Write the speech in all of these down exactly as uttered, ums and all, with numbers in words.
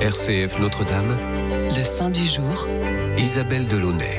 R C F Notre-Dame, le Saint du jour, Isabelle Delaunay.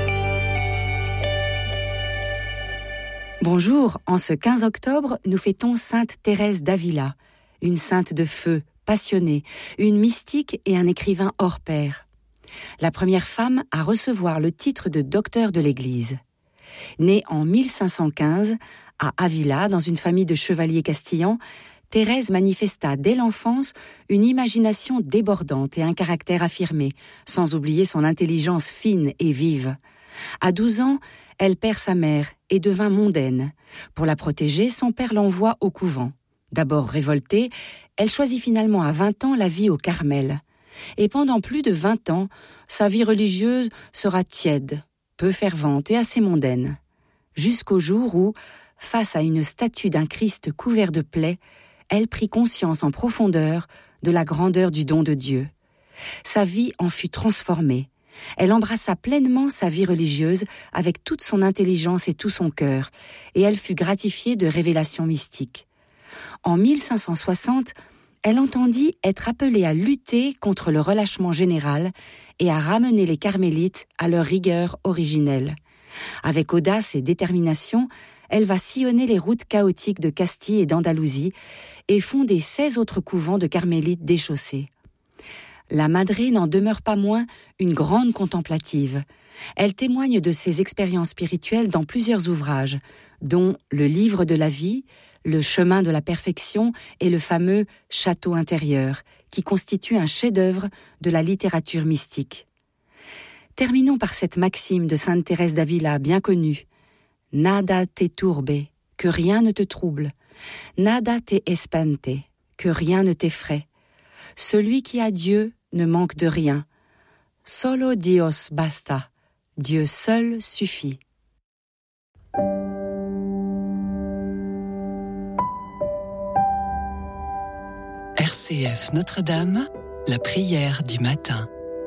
Bonjour, en ce quinze octobre, nous fêtons Sainte Thérèse d'Avila, une sainte de feu, passionnée, une mystique et un écrivain hors pair. La première femme à recevoir le titre de docteur de l'Église. Née en mille cinq cent quinze, à Avila, dans une famille de chevaliers castillans, Thérèse manifesta dès l'enfance une imagination débordante et un caractère affirmé, sans oublier son intelligence fine et vive. À douze ans, elle perd sa mère et devint mondaine. Pour la protéger, son père l'envoie au couvent. D'abord révoltée, elle choisit finalement à vingt ans la vie au Carmel. Et pendant plus de vingt ans, sa vie religieuse sera tiède, peu fervente et assez mondaine. Jusqu'au jour où, face à une statue d'un Christ couvert de plaies, elle prit conscience en profondeur de la grandeur du don de Dieu. Sa vie en fut transformée. Elle embrassa pleinement sa vie religieuse avec toute son intelligence et tout son cœur, et elle fut gratifiée de révélations mystiques. En mille cinq cent soixante, elle entendit être appelée à lutter contre le relâchement général et à ramener les carmélites à leur rigueur originelle. Avec audace et détermination, elle va sillonner les routes chaotiques de Castille et d'Andalousie et fonder seize autres couvents de carmélites déchaussés. La Madré n'en demeure pas moins une grande contemplative. Elle témoigne de ses expériences spirituelles dans plusieurs ouvrages, dont Le Livre de la vie, Le chemin de la perfection et le fameux Château intérieur, qui constitue un chef-d'œuvre de la littérature mystique. Terminons par cette maxime de Sainte Thérèse d'Avila, bien connue. Nada te turbe, que rien ne te trouble. Nada te espante, que rien ne t'effraie. Celui qui a Dieu ne manque de rien. Solo Dios basta. Dieu seul suffit. R C F Notre-Dame, la prière du matin.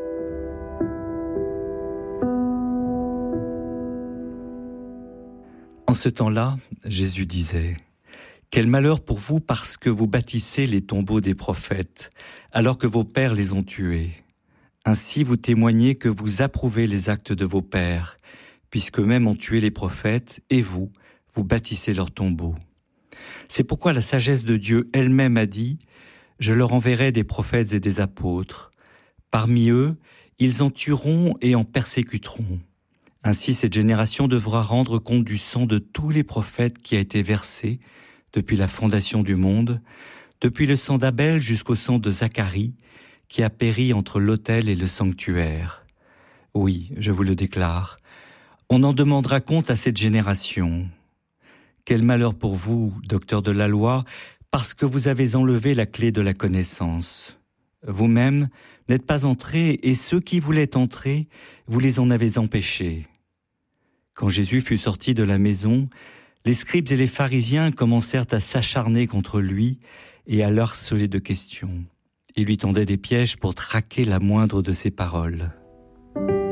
En ce temps-là, Jésus disait « Quel malheur pour vous parce que vous bâtissez les tombeaux des prophètes, alors que vos pères les ont tués. Ainsi vous témoignez que vous approuvez les actes de vos pères, puisqu'eux-mêmes ont tué les prophètes, et vous, vous bâtissez leurs tombeaux. C'est pourquoi la sagesse de Dieu elle-même a dit « Je leur enverrai des prophètes et des apôtres. Parmi eux, ils en tueront et en persécuteront. Ainsi, cette génération devra rendre compte du sang de tous les prophètes qui a été versé depuis la fondation du monde, depuis le sang d'Abel jusqu'au sang de Zacharie, qui a péri entre l'autel et le sanctuaire. Oui, je vous le déclare, on en demandera compte à cette génération. Quel malheur pour vous, docteurs de la loi, parce que vous avez enlevé la clé de la connaissance. Vous-même n'êtes pas entrés, et ceux qui voulaient entrer, vous les en avez empêchés. » Quand Jésus fut sorti de la maison, les scribes et les pharisiens commencèrent à s'acharner contre lui et à l'harceler de questions. Ils lui tendaient des pièges pour traquer la moindre de ses paroles.